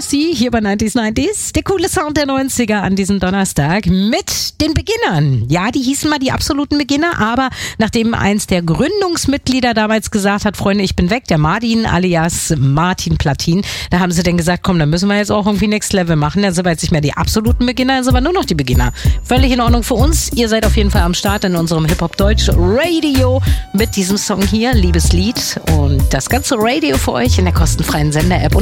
Marcy hier bei 90s. Der coole Sound der 90er an diesem Donnerstag mit den Beginnern. Ja, die hießen mal die absoluten Beginner, aber nachdem eins der Gründungsmitglieder damals gesagt hat, Freunde, ich bin weg, der Martin alias Martin Platin, da haben sie dann gesagt, komm, dann müssen wir jetzt auch irgendwie Next Level machen. Dann sind wir jetzt nicht mehr die absoluten Beginner, dann sind wir nur noch die Beginner. Völlig in Ordnung für uns. Ihr seid auf jeden Fall am Start in unserem Hip-Hop-Deutsch-Radio mit diesem Song hier, Liebeslied. Und das ganze Radio für euch in der kostenfreien Sender-App.